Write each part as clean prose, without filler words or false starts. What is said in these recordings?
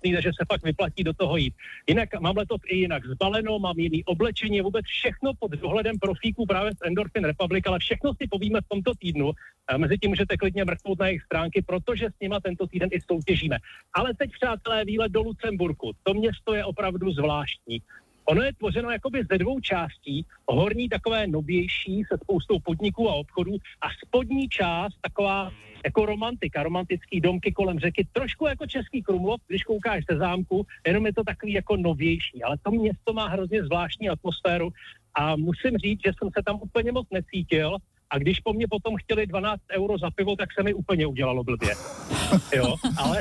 úžasný, takže se fakt vyplatí do toho jít. Jinak mám letos i jinak zbaleno, mám jiný oblečení, vůbec všechno pod dohledem profíků právě z Endorphin Republic, ale všechno si povíme v tomto týdnu. Mezitím můžete klidně mrknout na jejich stránky, protože s nima tento týden i soutěžíme. Ale teď, přátelé, výlet do Lucemburku. To město je opravdu zvláštní. Ono je tvořeno jakoby ze dvou částí, horní takové novější se spoustou podniků a obchodů a spodní část taková jako romantický domky kolem řeky, trošku jako Český Krumlov, když koukáš ze zámku, jenom je to takový jako novější, ale to město má hrozně zvláštní atmosféru a musím říct, že jsem se tam úplně moc necítil. A když po mně potom chtěli 12 € za pivo, tak se mi úplně udělalo blbě. Jo, ale...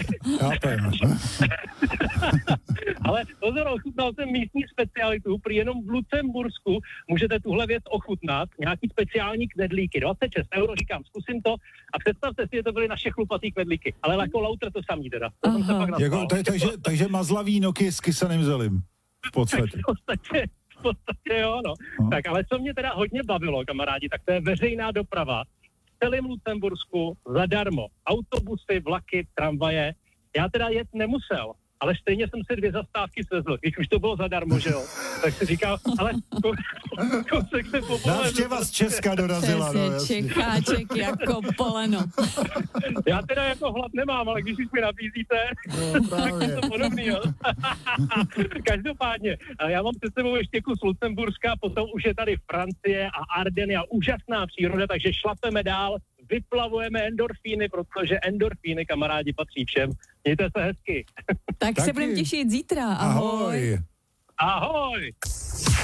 ale pozor, ochutnal jsem místní specialitu, prý jenom v Lucembursku můžete tuhle věc ochutnat, nějaký speciální knedlíky, 26 €, říkám, zkusím to a představte si, že to byly naše chlupatý knedlíky, ale jako Lauter to samý teda. To jsem se pak jako, takže mazlavý noky s kysaným zelím, v podstatě. V podstatě jo, no. Tak ale co mě teda hodně bavilo, kamarádi, tak to je veřejná doprava v celém Lucembursku zadarmo. Autobusy, vlaky, tramvaje. Já teda jet nemusel, ale stejně jsem si 2 zastávky svezl, když už to bylo zadarmo, že jo. Tak si říkal, ale kousek se povolil. Návštěva z Česka dorazila. Přesně, Čecháček jako poleno. Já teda jako hlad nemám, ale když už mi nabízíte, tak je to podobný, jo. Každopádně, já mám před sebou ještě kus Lucemburska, potom už je tady Francie a Ardeny a úžasná příroda, takže šlapeme dál, vyplavujeme endorfíny, protože endorfíny, kamarádi, patří všem. Mějte se hezky. Tak se budeme těšit zítra. Ahoj. Ahoj.